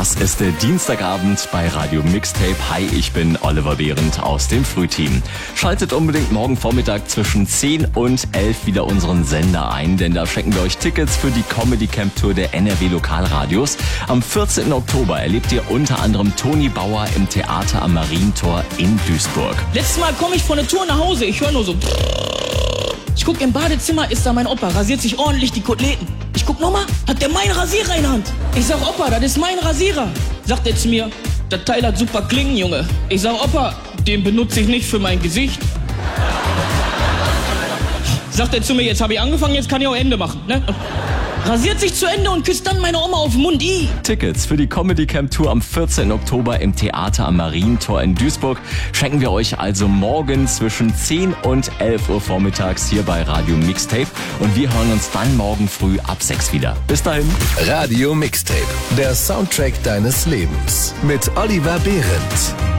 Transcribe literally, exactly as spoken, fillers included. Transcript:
Das ist der Dienstagabend bei Radio Mixtape. Hi, ich bin Oliver Behrendt aus dem Frühteam. Schaltet unbedingt morgen Vormittag zwischen zehn und elf wieder unseren Sender ein, denn da schenken wir euch Tickets für die Comedy Camp Tour der N R W Lokalradios. Am vierzehnten Oktober erlebt ihr unter anderem Toni Bauer im Theater am Marientor in Duisburg. Letztes Mal komme ich von der Tour nach Hause, ich höre nur so. Ich guck im Badezimmer, ist da mein Opa, rasiert sich ordentlich die Koteletten. Ich guck nochmal, hat der meinen Rasierer in der Hand. Ich sag, Opa, das ist mein Rasierer. Sagt er zu mir, das Teil hat super Klingen, Junge. Ich sag, Opa, den benutze ich nicht für mein Gesicht. Sagt er zu mir, jetzt habe ich angefangen, jetzt kann ich auch Ende machen, ne? Rasiert sich zu Ende und küsst dann meine Oma auf den Mund. I. Tickets für die Comedy Camp Tour am vierzehnten Oktober im Theater am Marientor in Duisburg schenken wir euch also morgen zwischen zehn und elf Uhr vormittags hier bei Radio Mixtape. Und wir hören uns dann morgen früh ab sechs wieder. Bis dahin. Radio Mixtape, der Soundtrack deines Lebens mit Oliver Behrendt.